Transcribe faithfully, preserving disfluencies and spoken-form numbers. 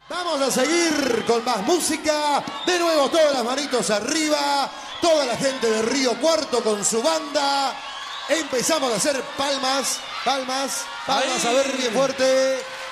Vamos a seguir con más música. De nuevo, todas las manitos arriba. Toda la gente de Río Cuarto con su banda. Empezamos a hacer palmas, palmas, palmas. Ahí. A ver, bien fuerte.